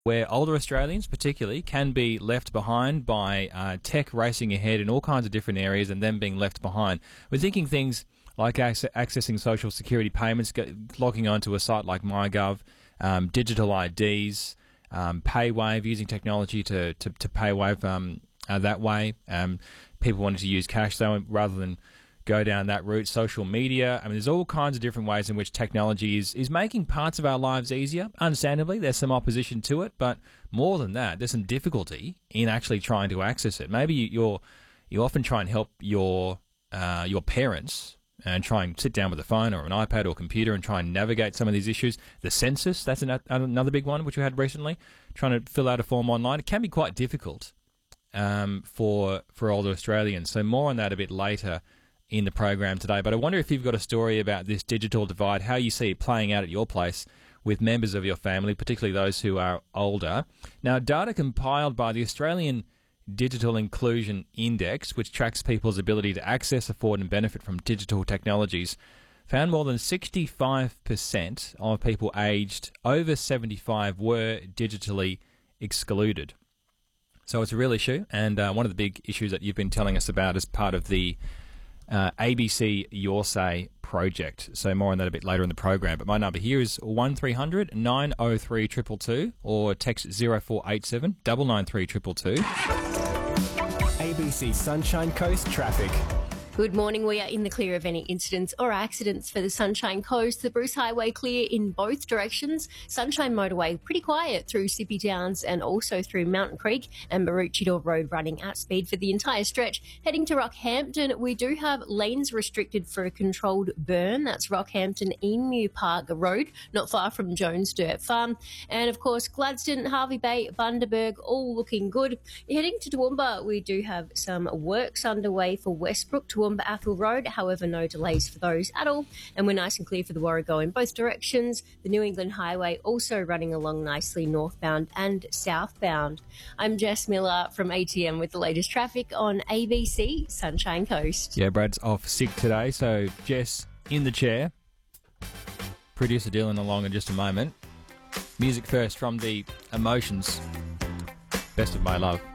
where older Australians, particularly, can be left behind by tech racing ahead in all kinds of different areas and them being left behind. We're thinking things like accessing social security payments, logging onto a site like MyGov, digital IDs, PayWave, using technology to PayWave that way. People wanting to use cash though, rather than go down that route. Social media. I mean, there's all kinds of different ways in which technology is making parts of our lives easier. Understandably, there's some opposition to it, but more than that, there's some difficulty in actually trying to access it. Maybe you often try and help your parents and try and sit down with a phone or an iPad or computer and try and navigate some of these issues. The census, that's another big one which we had recently. Trying to fill out a form online, it can be quite difficult for older Australians. So more on that a bit later in the program today. But I wonder if you've got a story about this digital divide, how you see it playing out at your place with members of your family, particularly those who are older. Now, data compiled by the Australian Digital Inclusion Index, which tracks people's ability to access, afford and benefit from digital technologies, found more than 65% of people aged over 75 were digitally excluded. So it's a real issue, and one of the big issues that you've been telling us about as part of the ABC Your Say project. So more on that a bit later in the program. But my number here is 1300 903 222 or text 0487 993 222. ABC Sunshine Coast traffic. Good morning. We are in the clear of any incidents or accidents for the Sunshine Coast. The Bruce Highway clear in both directions. Sunshine Motorway pretty quiet through Sippy Downs and also through Mountain Creek, and Maroochydore Road running at speed for the entire stretch. Heading to Rockhampton, we do have lanes restricted for a controlled burn. That's Rockhampton Emu Park Road, not far from Jones Dirt Farm. And of course, Gladstone, Harvey Bay, Bundaberg, all looking good. Heading to Toowoomba, we do have some works underway for Westbrook, Toowoomba Athol Road, however no delays for those at all, and we're nice and clear for the Warrego in both directions. The New England Highway also running along nicely northbound and southbound. I'm Jess Miller from ATM with the latest traffic on ABC Sunshine Coast. Yeah, Brad's off sick today, so Jess in the chair. Producer Dylan along in just a moment. Music first from the Emotions, Best of My Love.